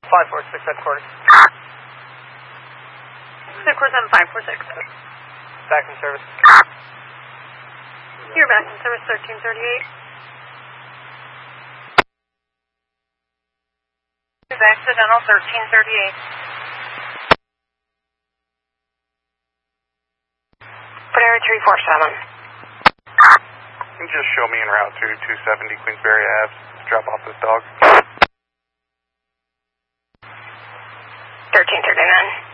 546 headquarters. Headquarters on 546. Back in service. You're back in service 1338. Accidental 1338. Prairie 347. Just show me en route to 270 Queensberry Ave. Drop off this dog. 1339.